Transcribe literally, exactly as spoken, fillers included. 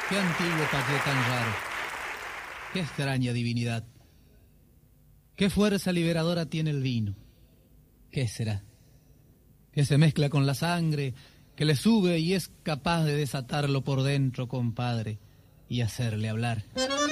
Qué antiguo paqué tan raro. Qué extraña divinidad. Qué fuerza liberadora tiene el vino. ¿Qué será? Que se mezcla con la sangre, que le sube y es capaz de desatarlo por dentro, compadre, y hacerle hablar.